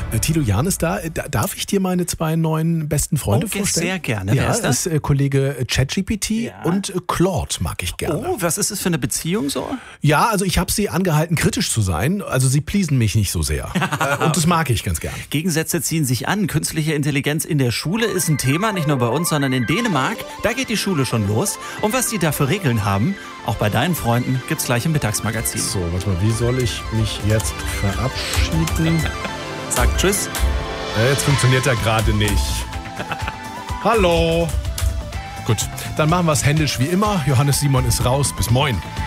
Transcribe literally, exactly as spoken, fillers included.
Äh, Tilo Jahn ist da. Äh, Darf ich dir meine zwei neuen besten Freunde Oh, vorstellen? sehr gerne. Ja, Wer ist das? ist äh, Kollege ChatGPT Ja. und äh, Claude mag ich gerne. Oh, was ist das für eine Beziehung so? Ja, also ich habe sie angehalten, kritisch zu sein. Also sie pleasen mich nicht so sehr. äh, und das mag ich ganz gern. Gegensätze ziehen sich an. Künstliche Intelligenz in der Schule ist ein Thema, nicht nur bei uns, sondern in Dänemark. Da geht die Schule schon los. Und was die da für Regeln haben, auch bei deinen Freunden, gibt's gleich im Mittagsmagazin. So, warte mal, wie soll ich mich jetzt verabschieden? Sag Tschüss. Äh, Jetzt funktioniert er gerade nicht. Hallo. Gut, dann machen wir es händisch wie immer. Johannes Simon ist raus. Bis moin.